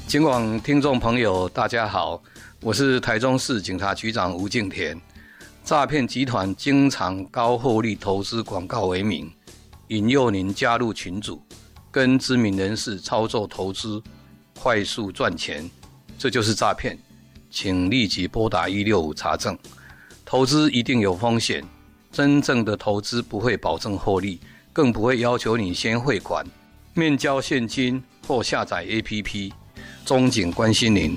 警广听众朋友，大家好，我是台中市警察局长吴敬田。诈骗集团经常高获利投资广告为名，引诱您加入群组，跟知名人士操作投资，快速赚钱，这就是诈骗。请立即拨打165查证。投资一定有风险，真正的投资不会保证获利，更不会要求你先汇款、面交现金或下载 APP。中警关心您。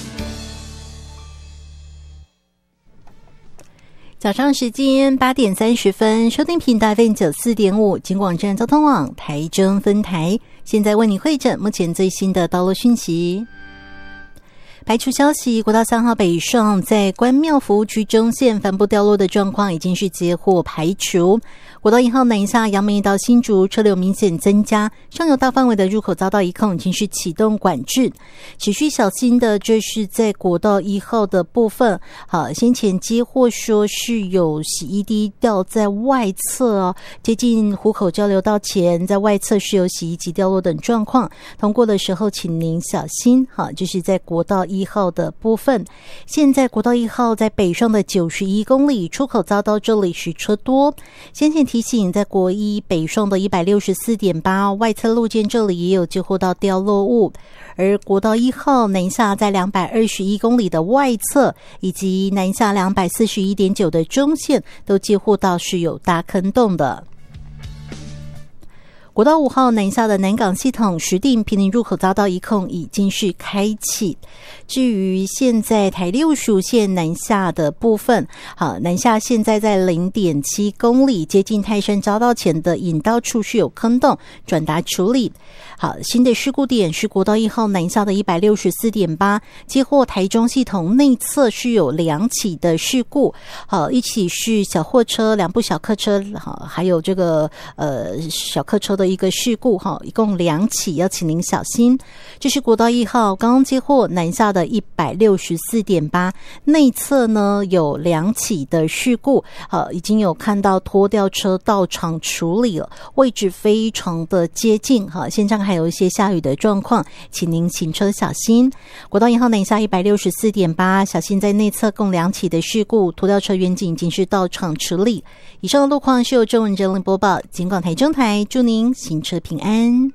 早上时间8点30分，收听频道 FM94.5 警广站交通网台中分台，现在为你汇整目前最新的道路讯息。排除消息，国道3号北上在关庙服务区中线帆布掉落的状况已经是接获排除。国道1号南下阳明到新竹车流明显增加，上游大范围的入口遭到一控，已经是启动管制，持续小心的这是在国道1号的部分。好，先前接获说是有洗衣机掉在外侧哦，接近湖口交流道前，在外侧是有洗衣机掉落等状况，通过的时候请您小心。好，就是在国道1号的部分。现在国道1号在北上的91公里出口遭到这里是车多，先前提醒在国一北上的 164.8 外侧路肩这里也有接获到掉落物，而国道1号南下在221公里的外侧以及南下241.9 的中线都接获到是有大坑洞的。国道5号南下的南港系统石碇坪林入口遭到一控，已经是开启。至于现在台65线南下的部分，好，南下现在在 0.7 公里接近泰山匝道前的引道处是有坑洞，转达处理。好，新的事故点是国道1号南下的 164.8， 接获台中系统内侧是有2起的事故。好，一起是小货车，2部小客车，好，还有这个小客车的一个事故，一共2起，要请您小心。这是国道1号刚刚接获南下的 164.8， 内侧呢有2起的事故，已经有看到拖吊车到场处理了，位置非常的接近，现场还有一些下雨的状况，请您行车小心。国道1号南下 164.8， 小心在内侧共2起的事故，拖吊车员警已经是到场处理。以上的路况是由郑文整理播报，警广台中台，祝您行车平安。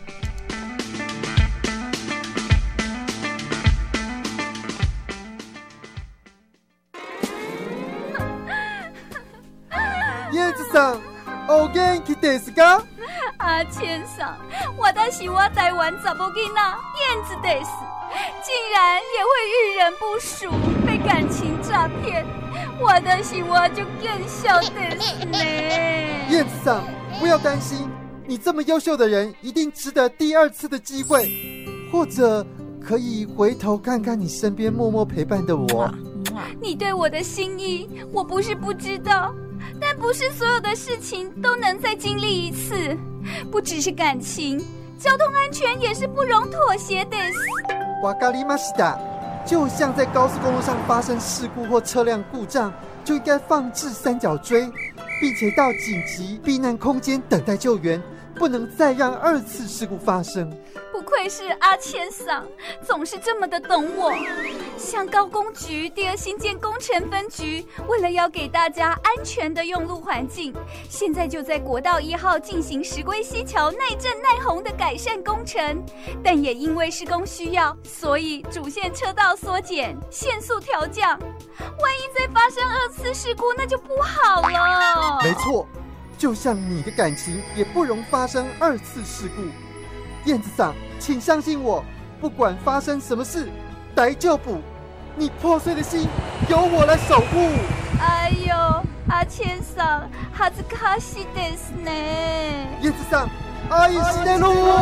燕子さん、お元気ですか？ 阿千さん，我的是我台湾查某囡仔燕子です，竟然也会遇人不淑，被感情诈骗，我的是我就更笑です呢。 燕子さん，不要担心，你这么优秀的人，一定值得第2次的机会，或者可以回头看看你身边默默陪伴的我。 你对我的心意，我不是不知道，但不是所有的事情都能再经历一次，不只是感情，交通安全也是不容妥协的。 わかりました。就像在高速公路上发生事故或车辆故障，就应该放置3角锥，并且到紧急避难空间等待救援，不能再让2次事故发生。 不愧是阿千桑，总是这么的懂我。像高工局第2新建工程分局，为了要给大家安全的用路环境，现在就在国道1号进行石龟溪桥耐震耐洪的改善工程，但也因为施工需要，所以主线车道缩减，限速调降。万一再发生2次事故，那就不好了。 没错，就像你的感情也不容发生2次事故。燕子桑，请相信我，不管发生什么事，大丈夫，你破碎的心由我来守护。 哎呦，阿千桑，恥ずかしいですね。 燕子桑，愛してる。